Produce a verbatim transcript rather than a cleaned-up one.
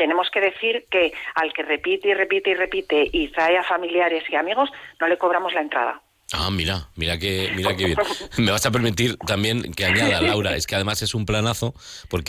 tenemos que decir que al que repite y repite y repite y trae a familiares y amigos, no le cobramos la entrada. Ah, mira, mira que, mira que bien. Me vas a permitir también que añada, Laura, es que además es un planazo, porque